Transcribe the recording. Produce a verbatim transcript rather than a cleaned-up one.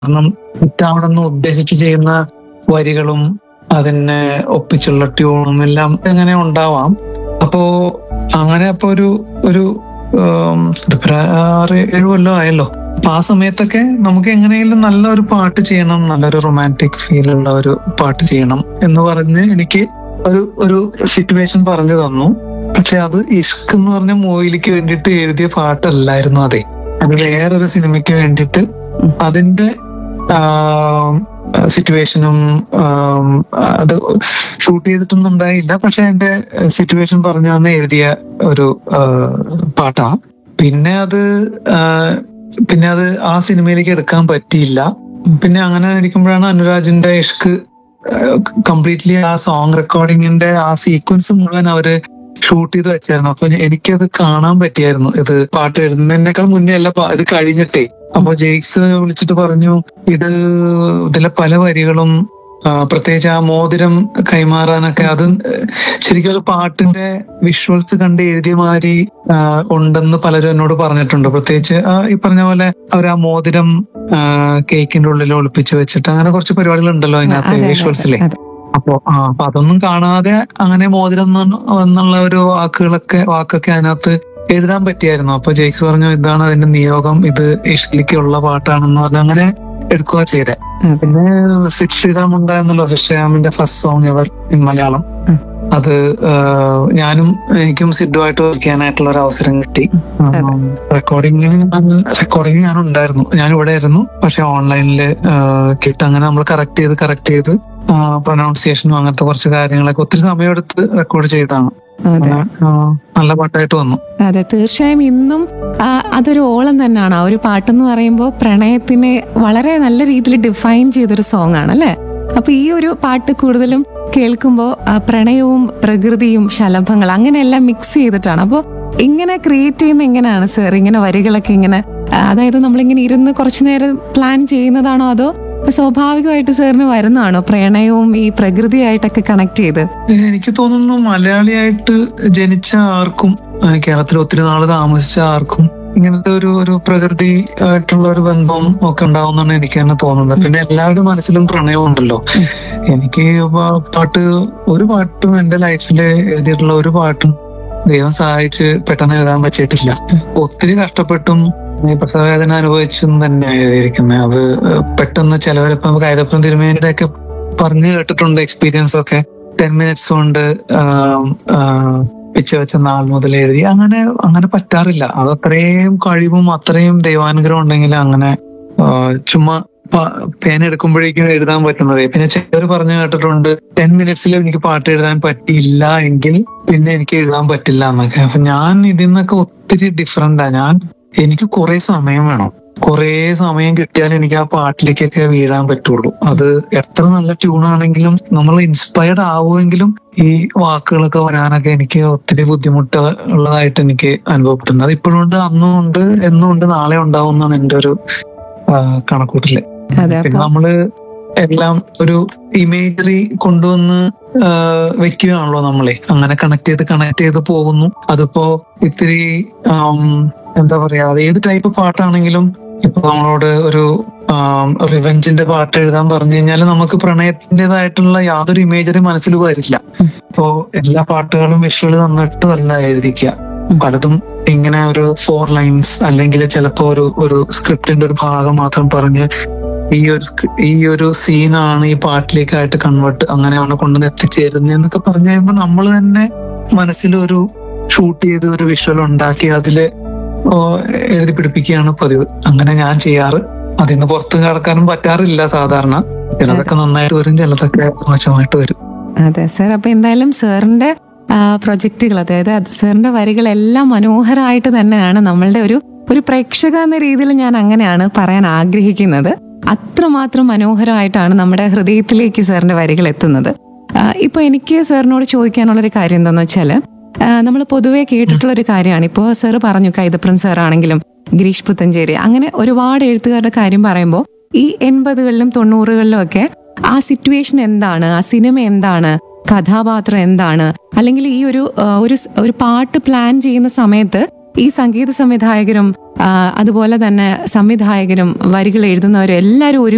കാരണം ഹിറ്റാവണമെന്ന് ഉദ്ദേശിച്ച് ചെയ്യുന്ന വരികളും അതിനെ ഒപ്പിച്ചുള്ള ട്യൂണും എല്ലാം എങ്ങനെ ഉണ്ടാവാം. അപ്പോ അങ്ങനെ അപ്പൊ ഒരു ഒരു ഉം, ഇതിപ്പോ ഒരു ആറ് ഏഴ് കൊല്ലം ആയല്ലോ. അപ്പൊ ആ സമയത്തൊക്കെ നമുക്ക് എങ്ങനെയെങ്കിലും നല്ല ഒരു പാട്ട് ചെയ്യണം, നല്ലൊരു റൊമാൻറ്റിക് ഫീൽ ഉള്ള ഒരു പാട്ട് ചെയ്യണം എന്ന് പറഞ്ഞ് എനിക്ക് ഒരു ഒരു സിറ്റുവേഷൻ പറഞ്ഞു തന്നു. പക്ഷെ അത് ഇഷ്ക് എന്ന് പറഞ്ഞ മൂവിയിലേക്ക് വേണ്ടിയിട്ട് എഴുതിയ പാട്ടല്ലായിരുന്നു. അതെ, അത് വേറൊരു സിനിമയ്ക്ക് വേണ്ടിയിട്ട് അതിന്റെ സിറ്റുവേഷനും അത് ഷൂട്ട് ചെയ്തിട്ടൊന്നും ഉണ്ടായില്ല. പക്ഷെ എന്റെ സിറ്റുവേഷൻ പറഞ്ഞു തന്നെ എഴുതിയ ഒരു ആ, പാട്ടാ. പിന്നെ അത് ആ, പിന്നെ അത് ആ സിനിമയിലേക്ക് എടുക്കാൻ പറ്റിയില്ല. പിന്നെ അങ്ങനെ ഇരിക്കുമ്പോഴാണ് അനുരാജിന്റെ ഇഷ്ക് കംപ്ലീറ്റ്ലി ആ സോങ് റെക്കോർഡിങ്ങിന്റെ ആ സീക്വൻസ് മുഴുവൻ അവര് ഷൂട്ട് ചെയ്ത് വെച്ചായിരുന്നു. അപ്പൊ എനിക്കത് കാണാൻ പറ്റിയായിരുന്നു. ഇത് പാട്ട് എഴുതുന്നതിനേക്കാൾ മുന്നേ അല്ല, പ- ഇത് കഴിഞ്ഞിട്ടേ. അപ്പൊ ജെയ്ക്സ് വിളിച്ചിട്ട് പറഞ്ഞു, ഇത് ഇതിലെ പല വരികളും ആ, പ്രത്യേകിച്ച് ആ മോതിരം കൈമാറാനൊക്കെ അത് ശരിക്കും ഒരു പാട്ടിന്റെ വിഷ്വൽസ് കണ്ട് എഴുതിയ മാതിരി ആ, ഉണ്ടെന്ന് പലരും എന്നോട് പറഞ്ഞിട്ടുണ്ട്. പ്രത്യേകിച്ച് ആ, ഈ പറഞ്ഞ പോലെ അവർ ആ മോതിരം കേക്കിന്റെ ഉള്ളിൽ ഒളിപ്പിച്ച് വെച്ചിട്ട് അങ്ങനെ കുറച്ച് പരിപാടികൾ ഉണ്ടല്ലോ ആ, അതിനകത്ത് അതെ അതെ വിഷ്വൽസിലെ. അതെ. അപ്പൊ ആ അപ്പൊ അതൊന്നും കാണാതെ അങ്ങനെ മോതിരം എന്ന് എന്നുള്ള ഒരു വാക്കുകളൊക്കെ വാക്കൊക്കെ അതിനകത്ത് എഴുതാൻ പറ്റിയായിരുന്നു. അപ്പൊ ജെയ്സ് പറഞ്ഞു, ഇതാണ് അതിന്റെ നിയോഗം, ഇത് ഇഷ്കിലേക്കുള്ള പാട്ടാണെന്ന് പറഞ്ഞ് അങ്ങനെ എടുക്കുക ചെയ്തേ. അതെ. പിന്നെ സിദ് ശ്രീറാം ഉണ്ടായിരുന്നല്ലോ, Sid ശ്രീറാമിന്റെ first song ever in Malayalam. ഉം. അത് ആ, ഞാനും എനിക്കും സിദ്ധുമായിട്ട് വർക്ക് ചെയ്യാനായിട്ടുള്ള ഒരു അവസരം കിട്ടി. അതെ. റെക്കോർഡിങ്ങിന് റെക്കോർഡിങ് ഞാൻ ഉണ്ടായിരുന്നു, ഞാൻ ഇവിടെ ആയിരുന്നു. പക്ഷെ ഓൺലൈനിൽ കിട്ടും. അങ്ങനെ നമ്മൾ കറക്റ്റ് ചെയ്ത് കറക്റ്റ് ചെയ്ത് പ്രൊനൗൺസിയേഷനും അങ്ങനത്തെ കുറച്ച് കാര്യങ്ങളൊക്കെ ഒത്തിരി സമയമെടുത്ത് റെക്കോർഡ് ചെയ്താണ്. അതെ അങ്ങനെ, ആ, നല്ല പാട്ടായിട്ട് വന്നു. അതെ, തീർച്ചയായും ഇന്നും ആ, അതൊരു ഓളം തന്നെയാണ്. ആ ഒരു പാട്ടെന്ന് പറയുമ്പോൾ പ്രണയത്തിനെ വളരെ നല്ല രീതിയിൽ ഡിഫൈൻ ചെയ്തൊരു സോങ് ആണ് അല്ലേ? അപ്പൊ ഈ ഒരു പാട്ട് കൂടുതലും കേൾക്കുമ്പോൾ പ്രണയവും പ്രകൃതിയും ശലഭങ്ങൾ അങ്ങനെയെല്ലാം മിക്സ് ചെയ്തിട്ടാണ്. അപ്പോൾ ഇങ്ങനെ ക്രിയേറ്റ് ചെയ്യുന്ന എങ്ങനെയാണ് സർ? ഇങ്ങനെ വരികളൊക്കെ ഇങ്ങനെ ആ, അതായത് നമ്മളിങ്ങനെ ഇരുന്ന് കുറച്ചു നേരം പ്ലാൻ ചെയ്യുന്നതാണോ, അതോ സ്വാഭാവികമായിട്ട് സാറിന് വരുന്നതാണോ പ്രണയവും ഈ പ്രകൃതിയായിട്ടൊക്കെ കണക്ട് ചെയ്ത്? എനിക്ക് തോന്നുന്നു മലയാളിയായിട്ട് ജനിച്ച ആർക്കും ആ, കേരളത്തിൽ ഒത്തിരി നാള് താമസിച്ച ആർക്കും ഇങ്ങനത്തെ ഒരു ഒരു പ്രകൃതി ആയിട്ടുള്ള ഒരു ബന്ധം ഒക്കെ ഉണ്ടാവുമെന്നാണ് എനിക്ക് തന്നെ തോന്നുന്നത്. പിന്നെ എല്ലാവരുടെ മനസ്സിലും പ്രണയം ഉണ്ടല്ലോ. എനിക്ക് പ- പാട്ട് ഒരു പാട്ടും എന്റെ ലൈഫിൽ എഴുതിയിട്ടുള്ള ഒരു പാട്ടും ദൈവം സഹായിച്ച് പെട്ടെന്ന് എഴുതാൻ പറ്റിയിട്ടില്ല. ഒത്തിരി കഷ്ടപ്പെട്ടും ഈ പ്രസവവേദന അനുഭവിച്ചും തന്നെയാണ് എഴുതിയിരിക്കുന്നത്. അത് പെട്ടെന്ന് ചിലവരിപ്പം കൈതപ്പുറം തിരുമേനിയുടെ ഒക്കെ പറഞ്ഞു കേട്ടിട്ടുണ്ട് എക്സ്പീരിയൻസ് ഒക്കെ. ടെൻ മിനിറ്റ്സ് കൊണ്ട് പിച്ച വെച്ച നാൾ മുതൽ എഴുതി. അങ്ങനെ അങ്ങനെ പറ്റാറില്ല. അത് അത്രയും കഴിവും അത്രയും ദൈവാനുഗ്രഹം ഉണ്ടെങ്കിൽ അങ്ങനെ ആ, ചുമ്മാ പേന എടുക്കുമ്പോഴേക്കും എഴുതാൻ പറ്റുന്നത്. പിന്നെ ചിലർ പറഞ്ഞു കേട്ടിട്ടുണ്ട്, ടെൻ മിനിറ്റ്സിൽ എനിക്ക് പാട്ട് എഴുതാൻ പറ്റിയില്ല എങ്കിൽ പിന്നെ എനിക്ക് എഴുതാൻ പറ്റില്ല എന്നൊക്കെ. അപ്പൊ ഞാൻ ഇതിൽ നിന്നൊക്കെ ഒത്തിരി ഡിഫറെന്റാ. ഞാൻ എനിക്ക് കുറെ സമയം വേണം. കുറെ സമയം കിട്ടിയാൽ എനിക്ക് ആ പാട്ടിലേക്കൊക്കെ വീഴാൻ പറ്റുള്ളൂ. അത് എത്ര നല്ല ട്യൂണാണെങ്കിലും നമ്മൾ ഇൻസ്പയർഡ് ആവുമെങ്കിലും ഈ വാക്കുകളൊക്കെ വരാനൊക്കെ എനിക്ക് ഒത്തിരി ബുദ്ധിമുട്ട് ഉള്ളതായിട്ട് എനിക്ക് അനുഭവപ്പെടുന്നത്. അത് ഇപ്പോഴും ഉണ്ട്, അന്നും ഉണ്ട്, എന്നും ഉണ്ട്, നാളെ ഉണ്ടാവും എന്നാണ് എന്റെ ഒരു ആ, കണക്കൂട്ടല്. അതെ. പിന്നെ അപ്പൊ നമ്മള് എല്ലാം ഒരു ഇമേജറി കൊണ്ടുവന്ന് ആ, വെക്കുകയാണല്ലോ നമ്മളെ. അങ്ങനെ കണക്ട് ചെയ്ത് കണക്ട് ചെയ്ത് പോകുന്നു. അതിപ്പോ ഇത്തിരി ആം, എന്താ പറയാ, അത് ഏത് ടൈപ്പ് പാട്ടാണെങ്കിലും ഇപ്പൊ നമ്മളോട് ഒരു റിവെഞ്ചിന്റെ പാട്ട് എഴുതാൻ പറഞ്ഞു കഴിഞ്ഞാൽ നമുക്ക് പ്രണയത്തിൻ്റെതായിട്ടുള്ള യാതൊരു ഇമേജറി മനസ്സിൽ വരില്ല. ഇപ്പോ എല്ലാ പാട്ടുകളും വിഷ്വൽ തന്നിട്ടും അല്ല എഴുതിക്കുക. പലതും ഇങ്ങനെ ഒരു ഫോർ ലൈൻസ് അല്ലെങ്കിൽ ചിലപ്പോ ഒരു ഒരു സ്ക്രിപ്റ്റിന്റെ ഒരു ഭാഗം മാത്രം പറഞ്ഞ് ഈ ഒരു സ്ക്രി- ഈ ഒരു സീനാണ് ഈ പാട്ടിലേക്കായിട്ട് കൺവേർട്ട് അങ്ങനെയാണ് കൊണ്ടുവന്ന് എത്തിച്ചേരുന്നത് എന്നൊക്കെ പറഞ്ഞു കഴിയുമ്പോൾ നമ്മൾ തന്നെ മനസ്സിൽ ഒരു ഷൂട്ട് ചെയ്ത് ഒരു വിഷ്വൽ ഉണ്ടാക്കി അതില് ഓ, എഴുതി പിടിപ്പിക്കുകയാണ് പതിവ്. അങ്ങനെ ഞാൻ ചെയ്യാറ്. അതിന്ന് പുറത്ത് കടക്കാനും പറ്റാറില്ല സാധാരണ. ചിലതൊക്കെ നന്നായിട്ട് വരും, ചിലതൊക്കെ മോശമായിട്ട് വരും. അതെ സർ, അപ്പൊ എന്തായാലും സാറിന്റെ പ്രൊജക്റ്റുകൾ, അതായത് അത് സാറിന്റെ വരികളെല്ലാം മനോഹരമായിട്ട് തന്നെയാണ് നമ്മളുടെ ഒരു ഒരു പ്രേക്ഷക എന്ന രീതിയിൽ ഞാൻ അങ്ങനെയാണ് പറയാൻ ആഗ്രഹിക്കുന്നത്. അത്രമാത്രം മനോഹരമായിട്ടാണ് നമ്മുടെ ഹൃദയത്തിലേക്ക് സാറിന്റെ വരികൾ എത്തുന്നത്. ആ, ഇപ്പൊ എനിക്ക് സാറിനോട് ചോദിക്കാനുള്ളൊരു കാര്യം എന്താണെന്ന് വെച്ചാല്, നമ്മൾ പൊതുവെ കേട്ടിട്ടുള്ള ഒരു കാര്യമാണ്. ഇപ്പോൾ സാറ് പറഞ്ഞു കൈതപ്രം സാറാണെങ്കിലും ഗിരീഷ് പുത്തഞ്ചേരി, അങ്ങനെ ഒരുപാട് എഴുത്തുകാരുടെ കാര്യം പറയുമ്പോൾ ഈ എൺപതുകളിലും തൊണ്ണൂറുകളിലും ഒക്കെ ആ സിറ്റുവേഷൻ എന്താണ്, ആ സിനിമ എന്താണ്, കഥാപാത്രം എന്താണ്, അല്ലെങ്കിൽ ഈ ഒരു ആ, ഒരു സ്- ഒരു പാട്ട് പ്ലാൻ ചെയ്യുന്ന സമയത്ത് ഈ സംഗീത സംവിധായകരും ആ, അതുപോലെ തന്നെ സംവിധായകരും വരികൾ എഴുതുന്നവരും എല്ലാവരും ഒരു